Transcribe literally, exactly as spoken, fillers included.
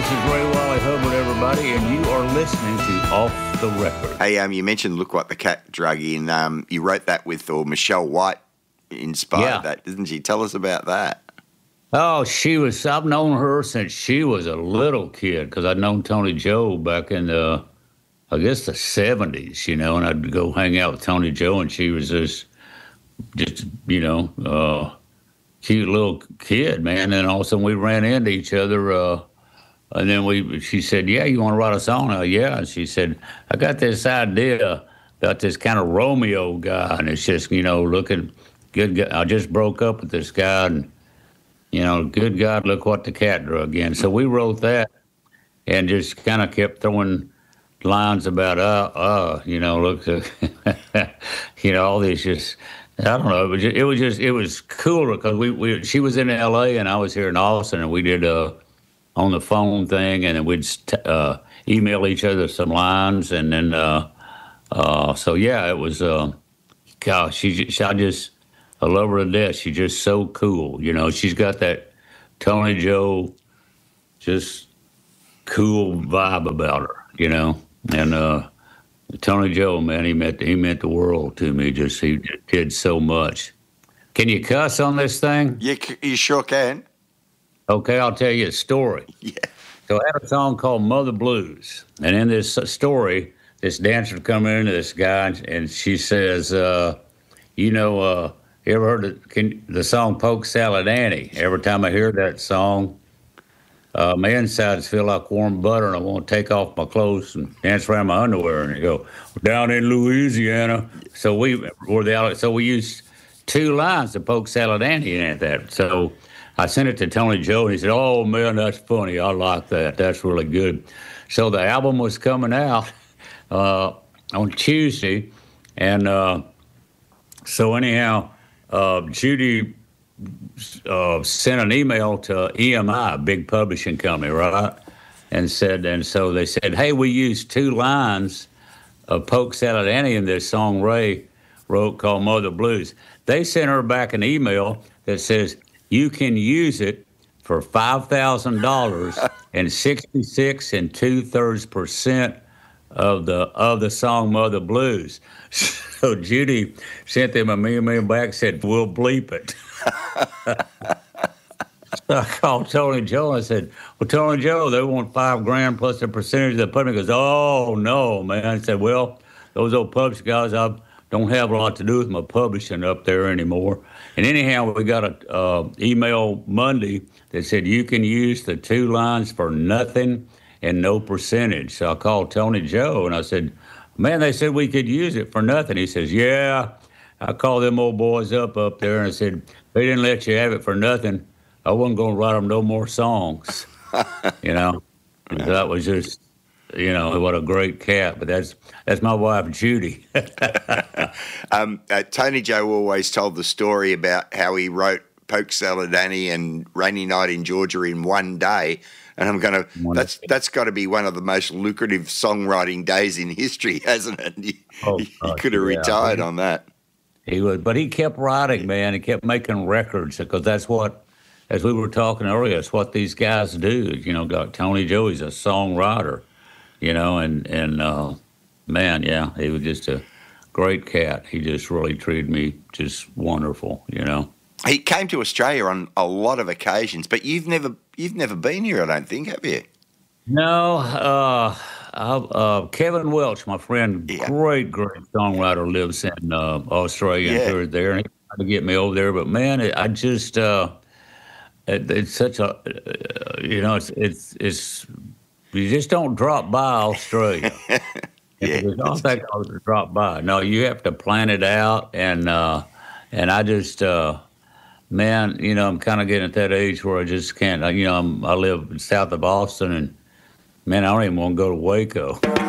This is Ray Wally Hubbard, everybody, and you are listening to Off the Record. Hey, um, you mentioned Look What the Cat Drug In. Um, you wrote that with, or Michelle White inspired Yeah. that, didn't she? Tell us about that. Oh, she was, I've known her since she was a little kid, because I'd known Tony Joe back in the, I guess, the seventies, you know, and I'd go hang out with Tony Joe, and she was just, just you know, uh, cute little kid, man. And all of a sudden we ran into each other, uh, and then we, she said, yeah, you want to write a song? Uh, yeah. And she said, I got this idea about this kind of Romeo guy, and it's just, you know, looking good. Guy. I just broke up with this guy, and, you know, good God, look what the cat drug in. So we wrote that and just kind of kept throwing lines about, uh, uh, you know, look, you know, all these just, I don't know. It was just, it was just, it was cooler because we, we, she was in L A and I was here in Austin, and we did a on the phone thing, and then we'd uh, email each other some lines, and then, uh, uh, so yeah, it was, uh, gosh, she, she, I just, I love her to death. She's just so cool. You know, she's got that Tony Joe, just cool vibe about her, you know, and, uh, Tony Joe, man, he meant he meant the world to me. Just he did so much. Can you cuss on this thing? Yeah, you sure can. Okay, I'll tell you a story. Yeah. So I had a song called Mother Blues, and in this story, this dancer come in to this guy, and she says, uh, "You know, uh, you ever heard the, can, the song Polk Salad Annie? Every time I hear that song, Uh, my insides feel like warm butter, and I want to take off my clothes and dance around my underwear." And you go, down in Louisiana. So we were the so we used two lines of Polk Salad Annie in that. So I sent it to Tony Joe, and he said, "Oh man, that's funny. I like that. That's really good." So the album was coming out uh, on Tuesday, and uh, so anyhow, uh, Judy Uh, sent an email to E M I, a big publishing company, right? And said, and so they said, hey, we used two lines of Polk Salad Annie in this song Ray wrote called Mother Blues. They sent her back an email that says, you can use it for five thousand dollars and sixty-six and two thirds percent of the of the song Mother Blues. So Judy sent them a million million back, said, we'll bleep it. So I called Tony Joe and I said, well, Tony Joe, they want five grand plus a percentage of the publishing. He goes, oh, no, man. I said, well, those old publishing guys, I don't have a lot to do with my publishing up there anymore. And anyhow, we got an uh, email Monday that said you can use the two lines for nothing and no percentage. So I called Tony Joe and I said, man, they said we could use it for nothing. He says, yeah. I called them old boys up up there and I said, they didn't let you have it for nothing. I wasn't going to write them no more songs, you know. That was just, you know, what a great cat. But that's that's my wife, Judy. um, uh, Tony Joe always told the story about how he wrote Polk Salad Annie and Rainy Night in Georgia in one day. And I'm going to, that's that's got to be one of the most lucrative songwriting days in history, hasn't it? He, oh, he, he could have yeah. retired on that. He would, but he kept writing, man. He kept making records because that's what, as we were talking earlier, it's what these guys do. You know, got Tony Joe, he's a songwriter, you know, and, and uh, man, yeah, he was just a great cat. He just really treated me just wonderful, you know. He came to Australia on a lot of occasions, but you've never you've never been here, I don't think, have you? No, uh, uh, Kevin Welch, my friend, Yeah. great, great songwriter, lives in uh, Australia Yeah. and toured there, and he tried to get me over there. But man, it, I just, uh, it, it's such a, uh, you know, it's, it's, it's, you just don't drop by Australia. Yeah, It's not that hard to drop by. No, you have to plan it out, and uh, and I just, uh, man, you know, I'm kind of getting at that age where I just can't. You know, I'm, I live south of Boston, and man, I don't even want to go to Waco.